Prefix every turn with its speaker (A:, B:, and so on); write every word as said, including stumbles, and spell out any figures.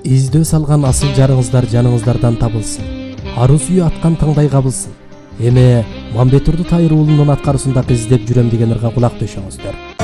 A: Издөө салган асыл жарыңыздар жаныңыздардан табылсын. Ару сүйүү аткан таңдай кабылсын. Эме Мамбетурду Тайыр уулунун аткарысындагы издеп жүрөм деген ырга кулак төшөңүздөр.